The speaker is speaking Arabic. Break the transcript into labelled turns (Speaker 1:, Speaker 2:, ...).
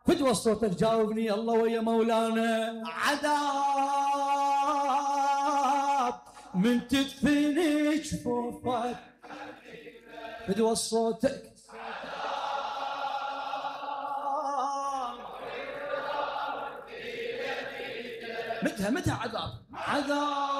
Speaker 1: فدوى صوتك جاوبني الله ويا مولانا. عذاب من تدفن جفوفك فدوى صوتك. متى عذاب